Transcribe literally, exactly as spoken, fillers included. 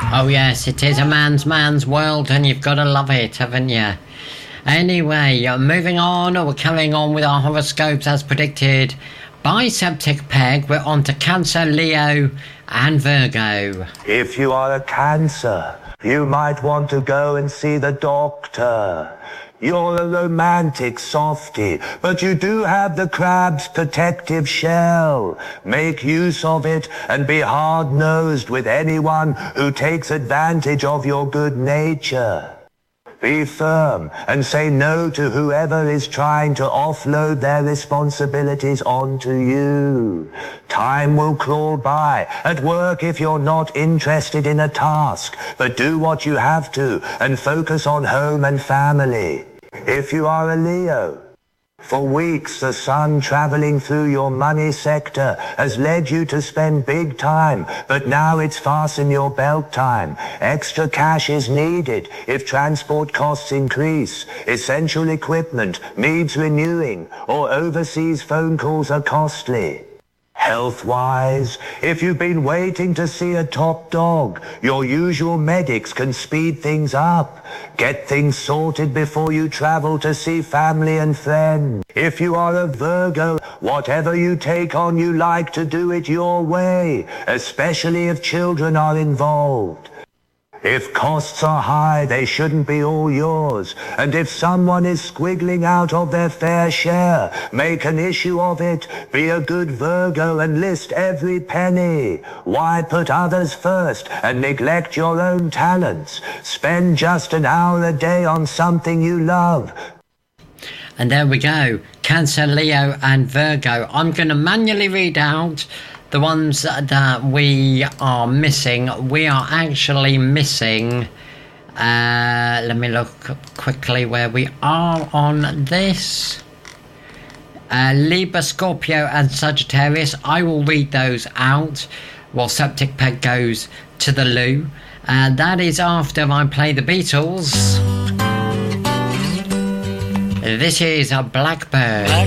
Oh yes, it is a man's man's world, and you've got to love it, haven't you? Anyway, uh, moving on, we're carrying on with our horoscopes as predicted by Septic Peg. We're on to Cancer, Leo and Virgo. If you are a Cancer, you might want to go and see the doctor. You're a romantic softy, but you do have the crab's protective shell. Make use of it and be hard-nosed with anyone who takes advantage of your good nature. Be firm and say no to whoever is trying to offload their responsibilities onto you. Time will crawl by at work if you're not interested in a task, but do what you have to and focus on home and family. If you are a Leo, for weeks the sun traveling through your money sector has led you to spend big time, but now it's fasten your belt time. Extra cash is needed if transport costs increase, essential equipment needs renewing, or overseas phone calls are costly. Health-wise, if you've been waiting to see a top dog, your usual medics can speed things up. Get things sorted before you travel to see family and friends. If you are a Virgo, whatever you take on, you like to do it your way, especially if children are involved. If costs are high, they shouldn't be all yours. And if someone is squiggling out of their fair share, make an issue of it. Be a good Virgo and list every penny. Why put others first and neglect your own talents? Spend just an hour a day on something you love. And there we go. Cancer, Leo and Virgo. I'm going to manually read out the ones that we are missing. We are actually missing, uh, let me look quickly where we are on this. Uh, Libra, Scorpio and Sagittarius. I will read those out while Septic Peg goes to the loo. And that is after I play the Beatles. This is a Blackbird.